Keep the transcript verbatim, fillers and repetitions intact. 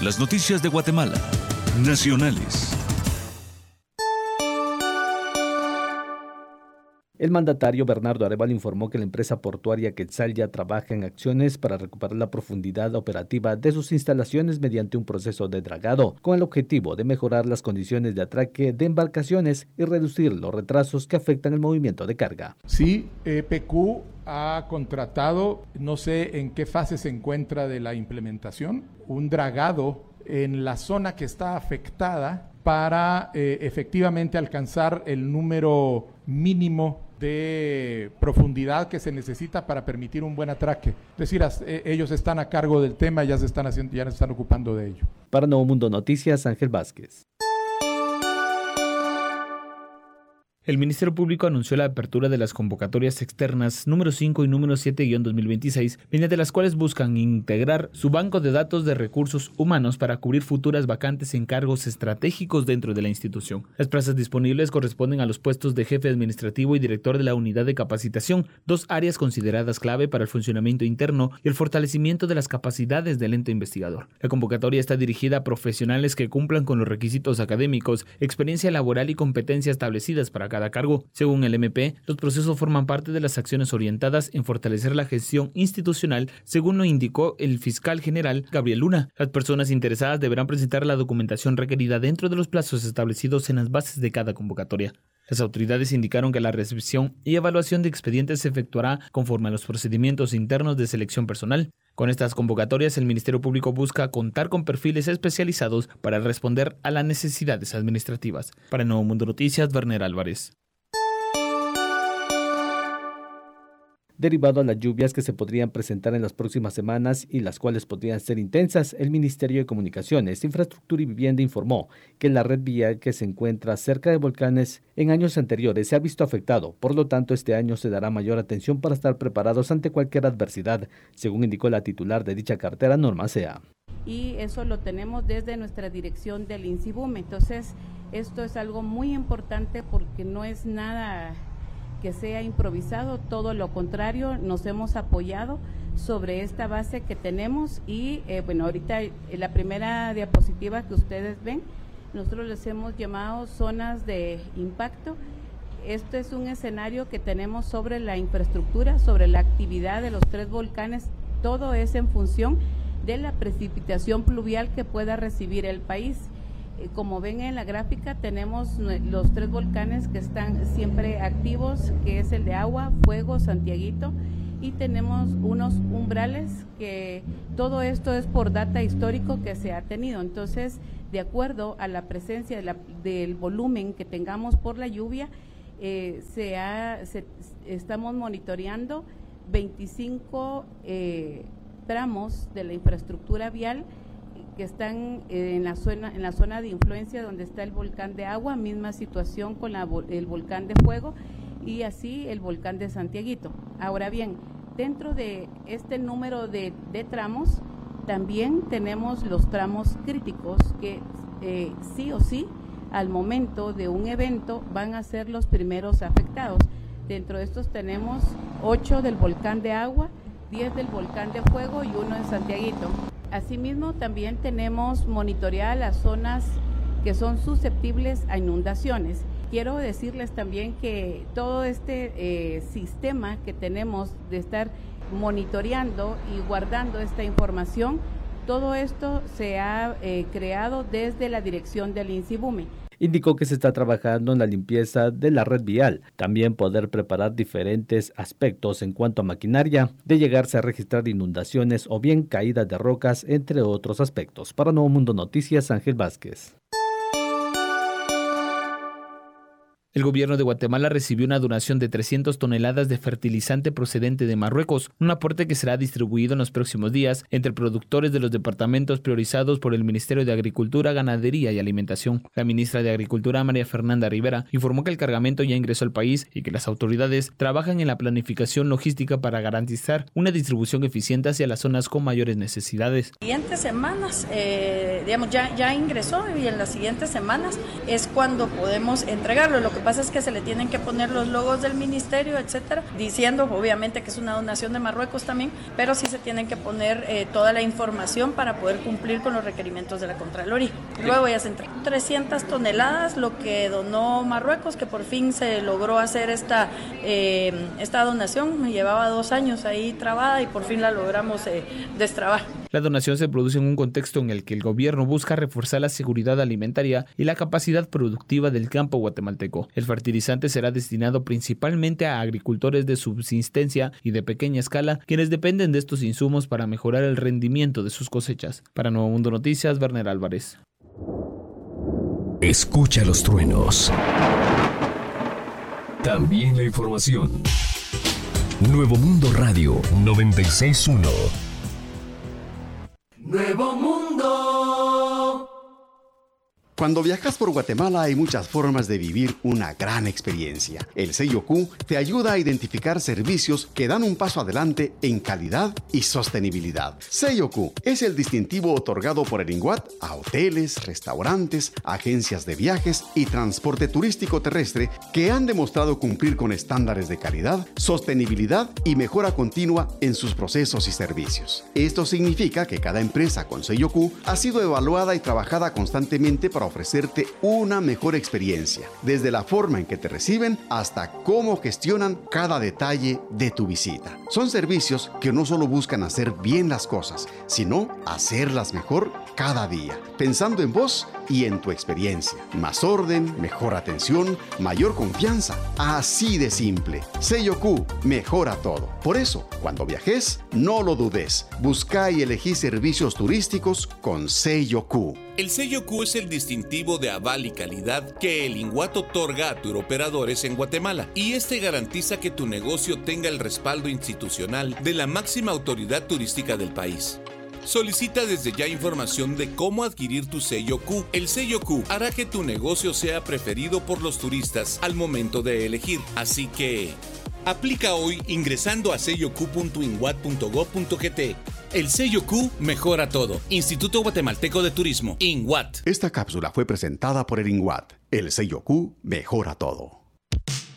Las noticias de Guatemala. Nacionales. El mandatario Bernardo Arévalo informó que la empresa portuaria Quetzal ya trabaja en acciones para recuperar la profundidad operativa de sus instalaciones mediante un proceso de dragado, con el objetivo de mejorar las condiciones de atraque de embarcaciones y reducir los retrasos que afectan el movimiento de carga. Sí, E P Q ha contratado, no sé en qué fase se encuentra de la implementación, un dragado en la zona que está afectada para eh, efectivamente alcanzar el número mínimo de profundidad que se necesita para permitir un buen atraque. Es decir, as, eh, ellos están a cargo del tema, ya se están haciendo, ya se están ocupando de ello. Para Nuevo Mundo Noticias, Ángel Vázquez. El Ministerio Público anunció la apertura de las convocatorias externas número cinco y número siete guión dos mil veintiséis, mediante las cuales buscan integrar su banco de datos de recursos humanos para cubrir futuras vacantes en cargos estratégicos dentro de la institución. Las plazas disponibles corresponden a los puestos de jefe administrativo y director de la unidad de capacitación, dos áreas consideradas clave para el funcionamiento interno y el fortalecimiento de las capacidades del ente investigador. La convocatoria está dirigida a profesionales que cumplan con los requisitos académicos, experiencia laboral y competencia establecidas para cada cargo. Según el M P, los procesos forman parte de las acciones orientadas en fortalecer la gestión institucional, según lo indicó el fiscal general Gabriel Luna. Las personas interesadas deberán presentar la documentación requerida dentro de los plazos establecidos en las bases de cada convocatoria. Las autoridades indicaron que la recepción y evaluación de expedientes se efectuará conforme a los procedimientos internos de selección personal. Con estas convocatorias, el Ministerio Público busca contar con perfiles especializados para responder a las necesidades administrativas. Para Nuevo Mundo Noticias, Werner Álvarez. Derivado a las lluvias que se podrían presentar en las próximas semanas y las cuales podrían ser intensas, el Ministerio de Comunicaciones, Infraestructura y Vivienda informó que la red vial que se encuentra cerca de volcanes en años anteriores se ha visto afectado. Por lo tanto, este año se dará mayor atención para estar preparados ante cualquier adversidad, según indicó la titular de dicha cartera, Norma Sea. Y eso lo tenemos desde nuestra dirección del INSIBUME. Entonces, esto es algo muy importante porque no es nada que sea improvisado, todo lo contrario, nos hemos apoyado sobre esta base que tenemos y eh, bueno, ahorita eh, la primera diapositiva que ustedes ven, nosotros les hemos llamado zonas de impacto. Este es un escenario que tenemos sobre la infraestructura, sobre la actividad de los tres volcanes, todo es en función de la precipitación pluvial que pueda recibir el país. Como ven en la gráfica, tenemos los tres volcanes que están siempre activos, que es el de Agua, Fuego, Santiaguito, y tenemos unos umbrales que todo esto es por data histórico que se ha tenido. Entonces, de acuerdo a la presencia de la, del volumen que tengamos por la lluvia, eh, se ha, se, estamos monitoreando veinticinco eh, tramos de la infraestructura vial que están en la zona en la zona de influencia donde está el volcán de Agua, misma situación con la, el volcán de Fuego y así el volcán de Santiaguito. Ahora bien, dentro de este número de, de tramos, también tenemos los tramos críticos que eh, sí o sí, al momento de un evento, van a ser los primeros afectados. Dentro de estos tenemos ocho del volcán de Agua, diez del volcán de Fuego y uno en Santiaguito. Asimismo, también tenemos monitoreadas las zonas que son susceptibles a inundaciones. Quiero decirles también que todo este eh, sistema que tenemos de estar monitoreando y guardando esta información, todo esto se ha eh, creado desde la dirección del INSIBUME. Indicó que se está trabajando en la limpieza de la red vial, también poder preparar diferentes aspectos en cuanto a maquinaria, de llegarse a registrar inundaciones o bien caídas de rocas, entre otros aspectos. Para Nuevo Mundo Noticias, Ángel Vázquez. El gobierno de Guatemala recibió una donación de trescientas toneladas de fertilizante procedente de Marruecos, un aporte que será distribuido en los próximos días entre productores de los departamentos priorizados por el Ministerio de Agricultura, Ganadería y Alimentación. La ministra de Agricultura, María Fernanda Rivera, informó que el cargamento ya ingresó al país y que las autoridades trabajan en la planificación logística para garantizar una distribución eficiente hacia las zonas con mayores necesidades. En las siguientes semanas, eh, digamos, ya, ya ingresó y en las siguientes semanas es cuando podemos entregarlo. Lo que pasa es que se le tienen que poner los logos del ministerio, etcétera, diciendo obviamente que es una donación de Marruecos también, pero sí se tienen que poner eh, toda la información para poder cumplir con los requerimientos de la Contraloría. Luego ya se entregó trescientas toneladas, lo que donó Marruecos, que por fin se logró hacer esta, eh, esta donación. Me llevaba dos años ahí trabada y por fin la logramos eh, destrabar. La donación se produce en un contexto en el que el gobierno busca reforzar la seguridad alimentaria y la capacidad productiva del campo guatemalteco. El fertilizante será destinado principalmente a agricultores de subsistencia y de pequeña escala, quienes dependen de estos insumos para mejorar el rendimiento de sus cosechas. Para Nuevo Mundo Noticias, Werner Álvarez. Escucha los truenos. También la información. Nuevo Mundo Radio noventa y seis punto uno. Nuevo Mundo. Cuando viajas por Guatemala hay muchas formas de vivir una gran experiencia. El sello Q te ayuda a identificar servicios que dan un paso adelante en calidad y sostenibilidad. Sello Q es el distintivo otorgado por el INGUAT a hoteles, restaurantes, agencias de viajes y transporte turístico terrestre que han demostrado cumplir con estándares de calidad, sostenibilidad y mejora continua en sus procesos y servicios. Esto significa que cada empresa con sello Q ha sido evaluada y trabajada constantemente para ofrecerte una mejor experiencia, desde la forma en que te reciben hasta cómo gestionan cada detalle de tu visita. Son servicios que no solo buscan hacer bien las cosas, sino hacerlas mejor cada día, pensando en vos y en tu experiencia. Más orden, mejor atención, mayor confianza. Así de simple. Sello Q mejora todo. Por eso, cuando viajes, no lo dudes. Busca y elegí servicios turísticos con sello Q. El sello Q es el distintivo de aval y calidad que el INGUAT otorga a turoperadores en Guatemala, y este garantiza que tu negocio tenga el respaldo institucional de la máxima autoridad turística del país. Solicita desde ya información de cómo adquirir tu sello Q. El sello Q hará que tu negocio sea preferido por los turistas al momento de elegir. Así que aplica hoy ingresando a sello q punto inguat punto gob punto gt. El sello Q mejora todo. Instituto Guatemalteco de Turismo, INGUAT. Esta cápsula fue presentada por el INGUAT. El sello Q mejora todo.